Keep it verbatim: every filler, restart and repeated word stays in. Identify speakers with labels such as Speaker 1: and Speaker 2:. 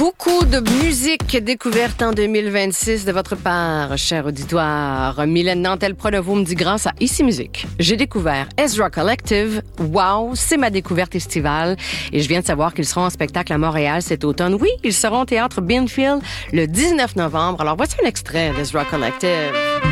Speaker 1: Beaucoup de musique découverte en deux mille vingt-six de votre part, cher auditoire. Mylène Nantel-Pronovo me dit grâce à Ici Musique. J'ai découvert Ezra Collective. Wow, c'est ma découverte estivale. Et je viens de savoir qu'ils seront en spectacle à Montréal cet automne. Oui, ils seront au Théâtre Binfield le dix-neuf novembre. Alors voici un extrait d'Ezra Collective.